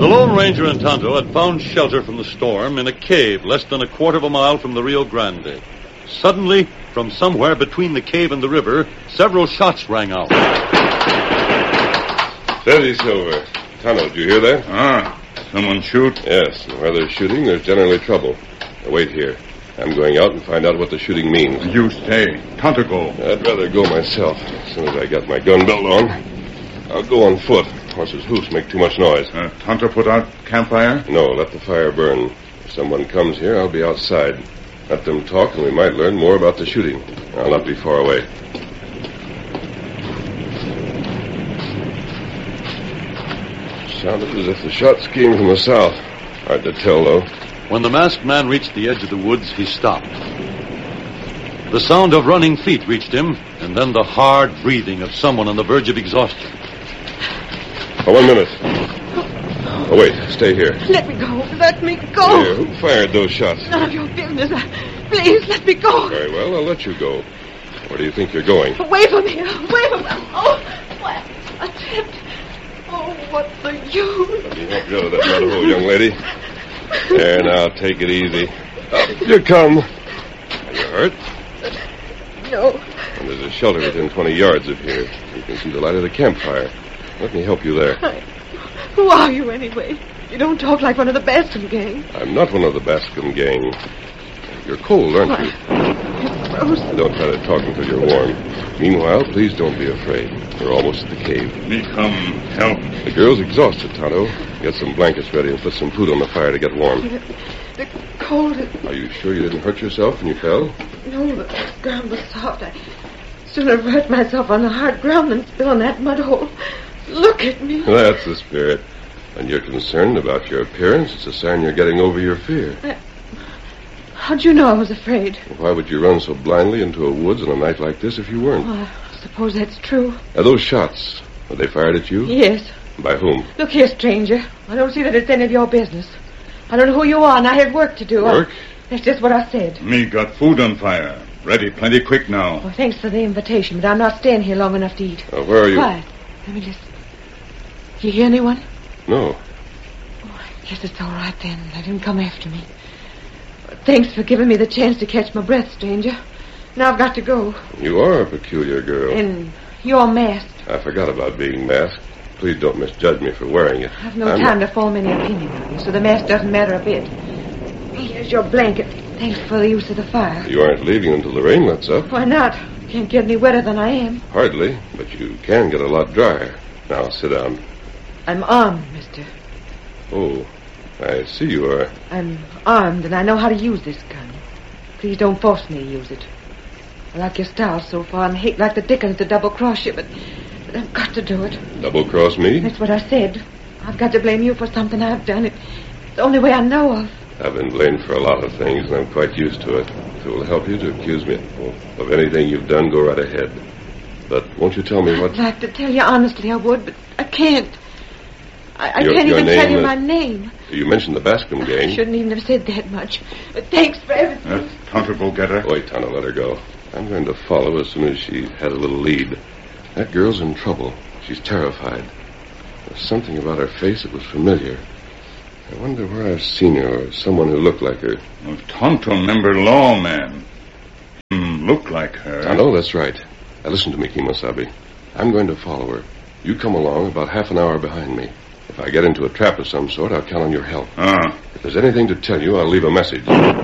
The Lone Ranger and Tonto had found shelter from the storm in a cave less than a quarter of a mile from the Rio Grande. Suddenly, from somewhere between the cave and the river, several shots rang out. Steady, Silver. Tonto, did you hear that? Someone shoot? Yes, and where there's shooting, there's generally trouble. Now, wait here. I'm going out and find out what the shooting means. You stay. Tonto go. I'd rather go myself. As soon as I got my gun belt on, I'll go on foot. Horses' hoofs make too much noise. Tonto put out campfire? No, let the fire burn. If someone comes here, I'll be outside. Let them talk, and we might learn more about the shooting. I'll not be far away. Sounded as if the shots came from the south. Hard to tell, though. When the masked man reached the edge of the woods, he stopped. The sound of running feet reached him, and then the hard breathing of someone on the verge of exhaustion. 1 minute. Oh, wait. Stay here. Let me go. Let me go. Here, who fired those shots? None of your business. Please, let me go. Very well, I'll let you go. Where do you think you're going? Away from here. Away from here. Oh, what a attempt. Oh, what's the use? Let me help you out of that mud hole, young lady. There, now, take it easy. Up you come. Are you hurt? No. And there's a shelter within 20 yards of here. You can see the light of the campfire. Let me help you there. Who are you, anyway? You don't talk like one of the Bascom gang. I'm not one of the Bascom gang. You're cold, aren't you? It's frozen. Don't try to talk until you're warm. Meanwhile, please don't be afraid. We're almost at the cave. Me come help. The girl's exhausted, Tonto. Get some blankets ready and put some food on the fire to get warm. The cold. Are you sure you didn't hurt yourself when you fell? No, the ground was soft. I'd sooner have hurt myself on the hard ground than spill in that mud hole. Look at me. That's the spirit. When you're concerned about your appearance, it's a sign you're getting over your fear. How'd you know I was afraid? Why would you run so blindly into a woods on a night like this if you weren't? Oh, I suppose that's true. Are those shots, were they fired at you? Yes. By whom? Look here, stranger. I don't see that it's any of your business. I don't know who you are, and I have work to do. Work? That's just what I said. Me got food on fire. Ready plenty quick now. Well, thanks for the invitation, but I'm not staying here long enough to eat. Where are you? Quiet. Let me listen. You hear anyone? No. Oh, I guess it's all right then. They didn't come after me. Thanks for giving me the chance to catch my breath, stranger. Now I've got to go. You are a peculiar girl. And you're masked. I forgot about being masked. Please don't misjudge me for wearing it. I have no time to form any opinion on you, so the mask doesn't matter a bit. Here's your blanket. Thanks for the use of the fire. You aren't leaving until the rain lets up. Why not? Can't get any wetter than I am. Hardly, but you can get a lot drier. Now, sit down. I'm armed, mister. Oh, I see you are. I'm armed, and I know how to use this gun. Please don't force me to use it. I like your style so far, and hate like the dickens to double-cross you, but I've got to do it. Double-cross me? That's what I said. I've got to blame you for something I've done. It's the only way I know of. I've been blamed for a lot of things, and I'm quite used to it. If it will help you to accuse me of anything you've done, go right ahead. But won't you tell me what... I'd like to tell you honestly I would, but I can't. I Your can't even name tell you is- my name. You mentioned the Bascom gang. I shouldn't even have said that much. But thanks for everything. Tonto go get her. Wait, Tonto, let her go. I'm going to follow as soon as she has a little lead. That girl's in trouble. She's terrified. There's something about her face that was familiar. I wonder where I've seen her, or someone who looked like her. Well, Tonto member lawman. Look like her. I know, that's right. Now listen to me, Kimosabe. I'm going to follow her. You come along about half an hour behind me. If I get into a trap of some sort, I'll count on your help. If there's anything to tell you, I'll leave a message.